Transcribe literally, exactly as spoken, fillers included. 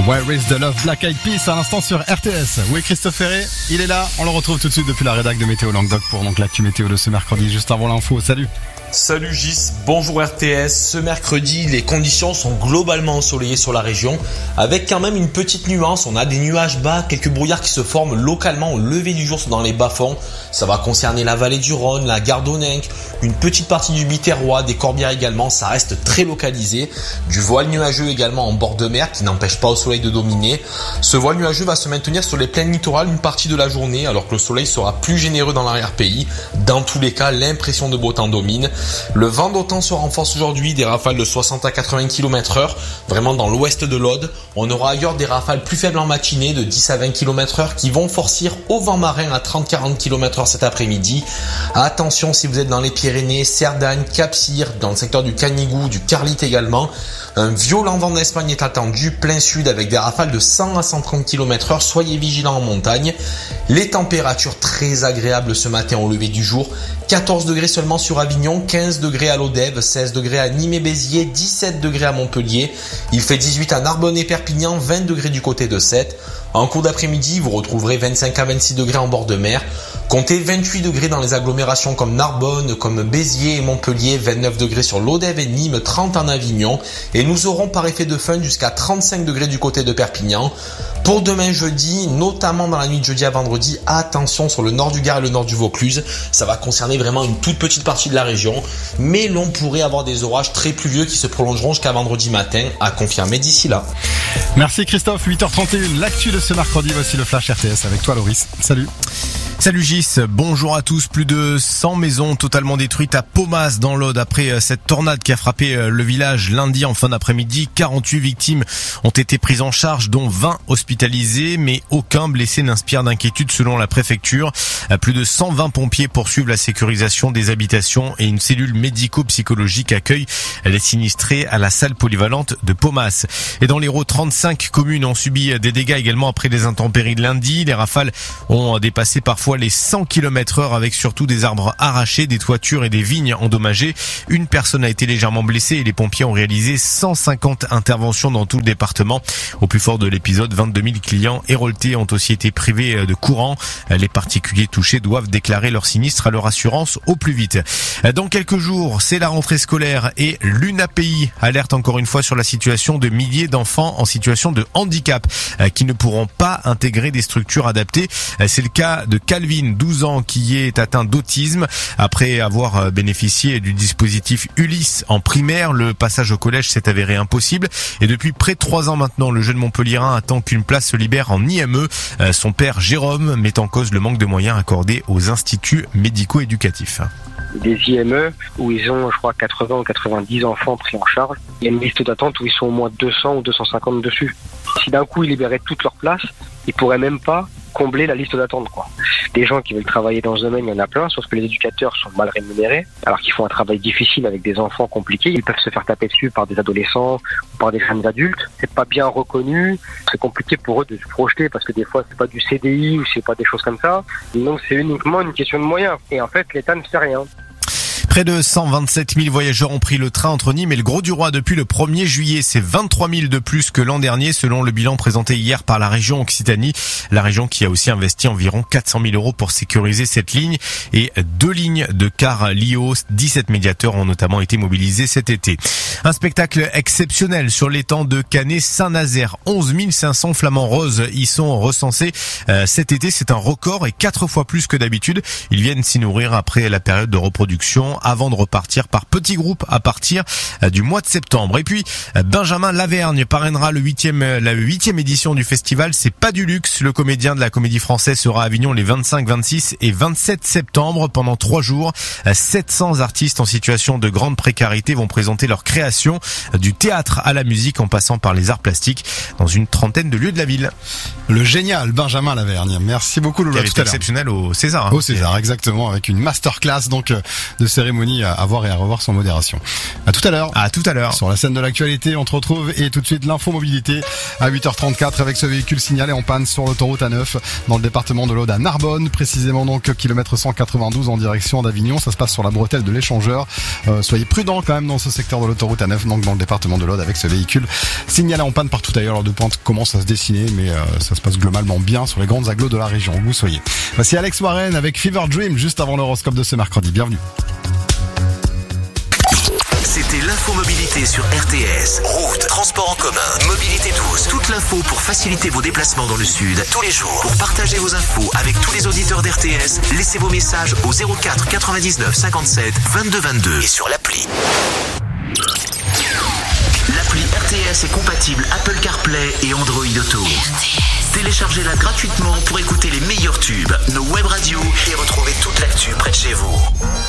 Where is the love, Black Eyed Peas à l'instant sur R T S. Oui, Christophe Ferré, il est là. On le retrouve tout de suite depuis la rédac de Météo Languedoc pour donc l'actu météo de ce mercredi, juste avant l'info. Salut. Salut Gis, bonjour R T S. Ce mercredi, les conditions sont globalement ensoleillées sur la région, avec quand même une petite nuance. On a des nuages bas, quelques brouillards qui se forment localement au lever du jour dans les bas-fonds. Ça va concerner la vallée du Rhône, la Gardonninque, une petite partie du Biterrois, des Corbières également. Ça reste très localisé. Du voile nuageux également en bord de mer qui n'empêche pas au soleil de dominer. Ce voile nuageux va se maintenir sur les plaines littorales une partie de la journée, alors que le soleil sera plus généreux dans l'arrière-pays. Dans tous les cas, l'impression de beau temps domine. Le vent d'OTAN se renforce aujourd'hui, des rafales de soixante à quatre-vingts kilomètres heure, vraiment dans l'ouest de l'Aude. On aura ailleurs des rafales plus faibles en matinée de dix à vingt kilomètres heure qui vont forcir au vent marin à trente à quarante kilomètres heure cet après-midi. Attention si vous êtes dans les Pyrénées, Cerdagne, Cap-Cyr, dans le secteur du Canigou, du Carlite également. Un violent vent d'Espagne est attendu, plein sud avec des rafales de cent à cent trente kilomètres heure. Soyez vigilants en montagne. Les températures très agréables ce matin au lever du jour. quatorze degrés seulement sur Avignon, quinze degrés à Lodève, seize degrés à Nîmes et Béziers, dix-sept degrés à Montpellier. Il fait dix-huit à Narbonne et Perpignan, vingt degrés du côté de Sète. En cours d'après-midi, vous retrouverez vingt-cinq à vingt-six degrés en bord de mer. Comptez vingt-huit degrés dans les agglomérations comme Narbonne, comme Béziers et Montpellier, vingt-neuf degrés sur Lodève et Nîmes, trente en Avignon. Et nous aurons par effet de fin jusqu'à trente-cinq degrés du côté de Perpignan. Pour demain jeudi, notamment dans la nuit de jeudi à vendredi, attention sur le nord du Gard et le nord du Vaucluse. Ça va concerner vraiment une toute petite partie de la région. Mais l'on pourrait avoir des orages très pluvieux qui se prolongeront jusqu'à vendredi matin, à confirmer d'ici là. Merci Christophe, huit heures trente et une, l'actu de ce mercredi, voici le Flash R T S avec toi Loris. Salut. Salut Gis, bonjour à tous. Plus de cent maisons totalement détruites à Pomas dans l'Aude après cette tornade qui a frappé le village lundi en fin d'après-midi. quarante-huit victimes ont été prises en charge, dont vingt hospitalisées, mais aucun blessé n'inspire d'inquiétude selon la préfecture. Plus de cent vingt pompiers poursuivent la sécurisation des habitations et une cellule médico-psychologique accueille les sinistrés à la salle polyvalente de Pomas. Et dans l'Hérault, trente-cinq communes ont subi des dégâts également après les intempéries de lundi. Les rafales ont dépassé parfois les cent kilomètres heure avec surtout des arbres arrachés, des toitures et des vignes endommagées. Une personne a été légèrement blessée et les pompiers ont réalisé cent cinquante interventions dans tout le département. Au plus fort de l'épisode, vingt-deux mille clients héroltais ont aussi été privés de courant. Les particuliers touchés doivent déclarer leur sinistre à leur assurance au plus vite. Dans quelques jours, c'est la rentrée scolaire et l'UNAPI alerte encore une fois sur la situation de milliers d'enfants en situation de handicap qui ne pourront pas intégrer des structures adaptées. C'est le cas de Calvin, douze ans, qui est atteint d'autisme. Après avoir bénéficié du dispositif Ulysse en primaire, le passage au collège s'est avéré impossible. Et depuis près de trois ans maintenant, le jeune Montpelliérain attend qu'une place se libère en I M E. Son père, Jérôme, met en cause le manque de moyens accordés aux instituts médico-éducatifs. Des I M E où ils ont, je crois, quatre-vingts ou quatre-vingt-dix enfants pris en charge. Il y a une liste d'attente où ils sont au moins deux cents ou deux cent cinquante dessus. Si d'un coup ils libéraient toutes leurs places, ils pourraient même pas combler la liste d'attente, quoi. Des gens qui veulent travailler dans ce domaine, il y en a plein, sauf que les éducateurs sont mal rémunérés, alors qu'ils font un travail difficile avec des enfants compliqués. Ils peuvent se faire taper dessus par des adolescents ou par des jeunes adultes. C'est pas bien reconnu. C'est compliqué pour eux de se projeter parce que des fois, c'est pas du C D I ou c'est pas des choses comme ça. Donc, c'est uniquement une question de moyens. Et en fait, l'État ne fait rien. Près de cent vingt-sept mille voyageurs ont pris le train entre Nîmes et le Grau-du-Roi depuis le premier juillet. C'est vingt-trois mille de plus que l'an dernier selon le bilan présenté hier par la région Occitanie. La région qui a aussi investi environ quatre cent mille euros pour sécuriser cette ligne et deux lignes de car Lios. dix-sept médiateurs ont notamment été mobilisés cet été. Un spectacle exceptionnel sur l'étang de Canet-Saint-Nazaire. onze mille cinq cents flamants roses y sont recensés euh, cet été. C'est un record et quatre fois plus que d'habitude. Ils viennent s'y nourrir après la période de reproduction, avant de repartir par petits groupes à partir du mois de septembre. Et puis, Benjamin Lavergne parrainera le huitième, la huitième édition du festival. C'est pas du luxe. Le comédien de la Comédie Française sera à Avignon les vingt-cinq, vingt-six et vingt-sept septembre pendant trois jours. sept cents artistes en situation de grande précarité vont présenter leur création, du théâtre à la musique en passant par les arts plastiques dans une trentaine de lieux de la ville. Le génial Benjamin Lavergne. Merci beaucoup Lola. Qui avait été exceptionnel au César. Hein. Au César, exactement, avec une masterclass donc de cérémonie cérémonie à voir et à revoir sans modération. À tout à l'heure. À tout à l'heure. Sur la scène de l'actualité, on te retrouve et tout de suite l'info mobilité à huit heures trente-quatre avec ce véhicule signalé en panne sur l'autoroute A neuf dans le département de l'Aude à Narbonne, précisément donc kilomètre cent quatre-vingt-douze en direction d'Avignon. Ça se passe sur la bretelle de l'échangeur. Euh, soyez prudents quand même dans ce secteur de l'autoroute A neuf, donc dans le département de l'Aude avec ce véhicule signalé en panne partout ailleurs. L'heure de pointe commence à se dessiner, mais euh, ça se passe globalement bien sur les grandes agglos de la région où vous soyez. Voici Alex Warren avec Fever Dream juste avant l'horoscope de ce mercredi. Bienvenue. C'était l'info mobilité sur R T S. Route, transport en commun, mobilité douce. Toute l'info pour faciliter vos déplacements dans le sud tous les jours. Pour partager vos infos avec tous les auditeurs d'R T S, laissez vos messages au zéro quatre quatre-vingt-dix-neuf cinquante-sept vingt-deux vingt-deux et sur l'appli. L'appli R T S est compatible Apple CarPlay et Android Auto. Téléchargez-la gratuitement pour écouter les meilleurs tubes, nos web radios et retrouver toute l'actu près de chez vous.